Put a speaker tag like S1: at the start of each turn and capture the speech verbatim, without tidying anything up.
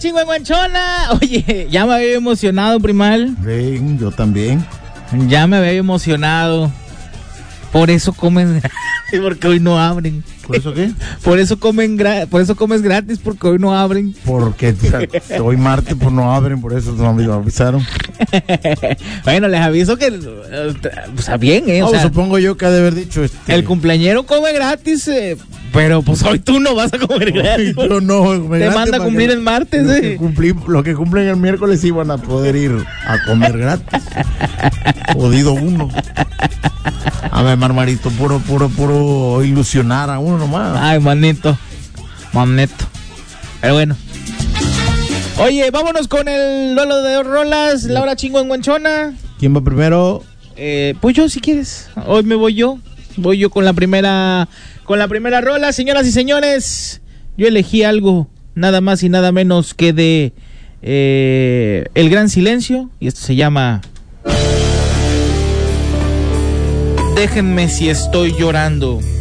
S1: chingüengüenchona. Oye, ya me había emocionado, primal.
S2: Ven, yo también.
S1: Ya me había emocionado. Por eso comen, porque hoy no abren.
S2: ¿Por eso qué?
S1: Por eso comen, gra- por eso comes gratis, porque hoy no abren.
S2: Porque hoy martes pues no abren, por eso no me avisaron.
S1: Bueno, les aviso que, eh, o sea, bien, ¿eh? O
S2: No,
S1: sea,
S2: supongo yo que ha de haber dicho este.
S1: el cumpleañero come gratis, eh, pero pues hoy tú no vas a comer gratis.
S2: Yo no, me
S1: Te
S2: gratis
S1: manda a
S2: para
S1: cumplir
S2: que
S1: el martes,
S2: Los
S1: eh.
S2: que, cumplí, los que cumplen el miércoles iban a poder ir a comer gratis. Jodido uno. A ver, Marmarito, puro, puro, puro ilusionar a uno nomás.
S1: Ay, manito, manito. Pero bueno. Oye, vámonos con el Lolo de dos rolas, la hora chingüengüenchona.
S2: ¿Quién va primero?
S1: Eh, pues yo, si quieres. Hoy me voy yo. Voy yo con la primera, con la primera rola, señoras y señores. Yo elegí algo nada más y nada menos que de eh, El Gran Silencio, y esto se llama Déjenme si estoy llorando.